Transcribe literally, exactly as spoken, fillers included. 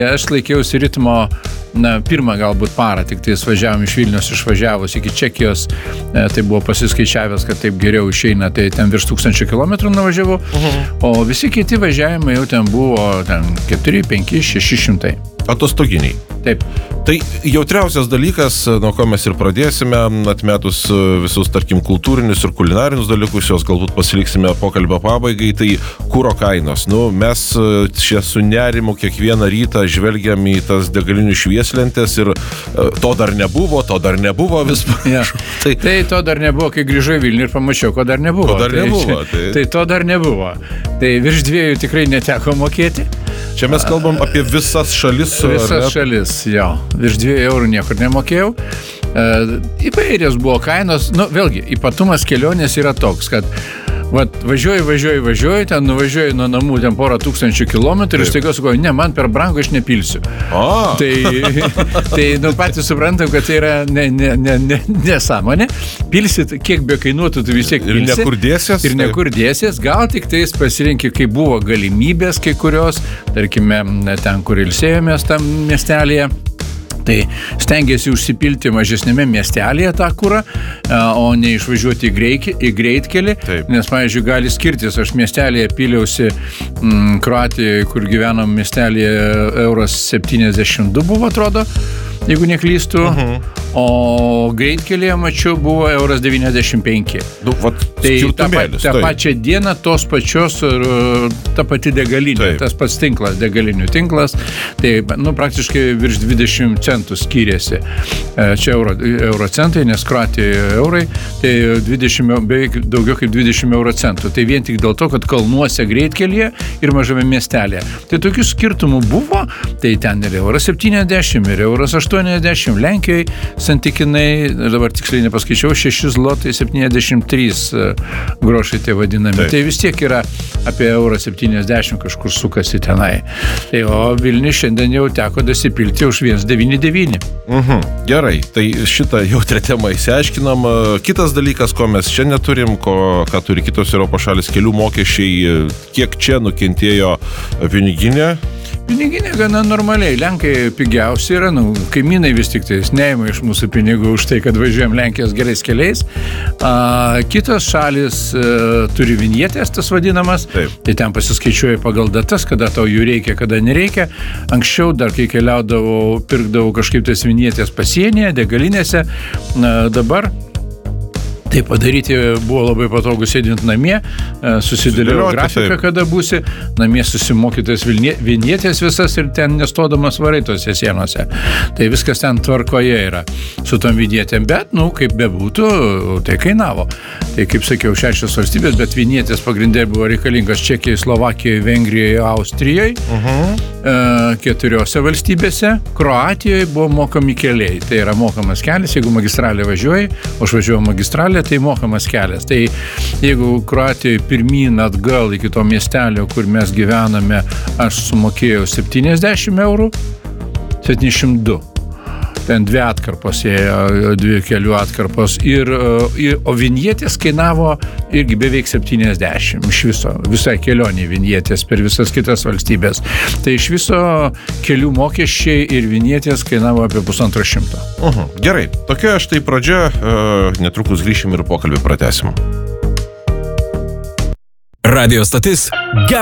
Aš laikiausi ritmo, na, pirmą galbūt parą, tik tai važiavom iš Vilnius, išvažiavus iki Čekijos, e, tai buvo pasiskaičiavęs, kad taip geriau išeina, tai ten virš tūkstančio kilometrų nuvažiavau, uh-huh. O visi kiti važiavimai jau ten buvo ten keturi, penki, šeši šimtai. Atostoginiai. Taip. Tai jautriausias dalykas, nuo ko mes ir pradėsime, atmetus visus, tarkim, kultūrinius ir kulinarinius dalykus, jos galbūt pasiliksime pokalbio pabaigai, tai kuro kainos. Nu, mes čia su nerimu kiekvieną rytą žvelgiam į tas degalinių švieslentės ir to dar nebuvo, to dar nebuvo vis. Ja. tai, tai to dar nebuvo, kai grįžau į Vilnių ir pamačiau, ko dar nebuvo. To dar tai, nebuvo. Tai... tai to dar nebuvo. Tai virš dviejų tikrai neteko mokėti. Čia mes kalbam apie visas šalis. Visas šalis, jo. Virš dviejų eurų niekur nemokėjau. E, įvairios buvo kainos. Nu, vėlgi, ypatumas kelionės yra toks, kad vat, važiuoju, važiuoju, važiuoju, ten nuvažiuoju nuo namų ten porą tūkstančių kilometrų ir staiga sakau, ne, man per brangu, aš nepilsiu. O. Tai, tai nu, patys suprantam, kad tai yra ne, ne, ne, ne, nesąmonė. Pilsit, kiek be kainuotų, tu vis tiek pilsi. Ir nekur dėsies. Ir nekur dėsies. Gal tik tais pasirinki, kai buvo galimybės kai kurios, tarkime, ten, kur ilsėjomės tam miestelėje. Tai stengiasi užsipilti mažesnėme miestelėje tą kurą, o ne išvažiuoti į, greiki, į greitkelį, Taip. Nes, pavyzdžiui, gali skirtis. Aš miestelėje piliausi mm, Kroatijoje, kur gyvenom miestelėje, euras septyniasdešimt du buvo, atrodo, jeigu neklystu, uh-huh. O greitkelyje, mačiau, buvo euras devyniasdešimt penki. Nu, vat, tai tą, tą pačią dieną tos pačios, ta pati degalinė, Taip. Tas pats tinklas, degalinių tinklas, tai, nu, praktiškai virš dvidešimt centų skyrėsi. Čia euro, euro centai, nes Kroatijoje eurai, tai dvidešimt, beveik daugiau kaip dvidešimt euro centų. Tai vien tik dėl to, kad kalnuose greitkelyje ir mažame miestelėje. Tai tokių skirtumų buvo, tai ten ir euras septyniasdešimt, ir euras aštuoniasdešimt, Lenkijoje santykinai, dabar tiksliai nepaskaičiau, šeši zlotai septyniasdešimt trys grošai tai vadinami. Taip. Tai vis tiek yra apie eurą septyniasdešimt kažkur sukasi tenai. Tai o Vilniui šiandien jau teko dasipilti už vienas devyni devyni. Mhm. Gerai, tai šitą jautrią temą įsiaiškinam. Kitas dalykas, ko mes čia neturim, ko, ką turi kitos Europos šalis, kelių mokesčiai, kiek čia nukentėjo piniginė? Piniginė gana normaliai. Lenkai pigiausi yra, nu, kaimynai vis tik tai neima iš mūsų pinigų už tai, kad važiuojam Lenkijos gerais keliais. A, kitos šalis a, turi vinjetės, tas vadinamas. Taip. Tai ten pasiskaičiuoja pagal datas, kada tau jų reikia, kada nereikia. Anksčiau dar, kai keliaudavau, pirkdavau kažkaip tas vinjetės pasienyje, degalinėse. A, dabar tai padaryti buvo labai patogu sėdint namie, susidėliau grafiką, kada būsi, namie susimokytas vinjetės visas ir ten nestodamas varai tose sienose. Tai viskas ten tvarkoje yra su tom vinjetėm, bet, nu, kaip bebūtų, tai kainavo. Tai, kaip sakiau, šešios valstybės, bet vinjetės pagrindė buvo reikalingas Čekijoje, Slovakijoje, Vengrijoje, Austrijoje, uh-huh. keturiose valstybėse. Kroatijoje buvo mokami keliai. Tai yra mokamas kelias, jeigu magistralė važiuoji, o aš važiuoju magistralė, tai mokamas kelias. Tai jeigu Kroatijoje pirmyn atgal iki to miestelio, kur mes gyvename, aš sumokėjau septyniasdešimt eurų, septyniasdešimt du. Ten dvi atkarpos, dvi kelių atkarpos ir, ir o vinjetės kainavo irgi beveik septyniasdešimt iš viso, visai kelionė vinjetės per visas kitas valstybės. Tai iš viso kelių mokesčiai ir vinjetės kainavo apie pusantro šimto. Uh-huh. Gerai, tokia štai pradžia, netrukus grįšim ir pokalbį pratęsim. Radio stotis